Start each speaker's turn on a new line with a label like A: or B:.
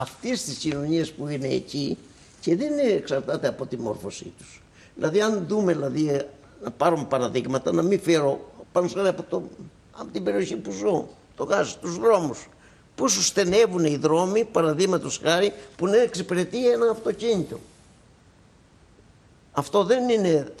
A: αυτές τις κοινωνίες που είναι εκεί και δεν εξαρτάται από τη μόρφωσή τους. Δηλαδή αν δούμε, δηλαδή, να πάρουμε παραδείγματα, να μην φέρω πάνω από την περιοχή που ζω, το Γάζι, τους δρόμους. Πόσο στενεύουν οι δρόμοι, παραδείγματος χάρη, που να εξυπηρετεί ένα αυτοκίνητο. Αυτό δεν είναι